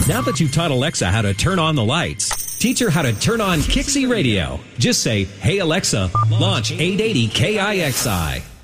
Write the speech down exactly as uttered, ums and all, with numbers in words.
Now that you've taught Alexa how to turn on the lights, teach her how to turn on Kixie Radio. Just say, "Hey Alexa, launch eight eighty K I X I."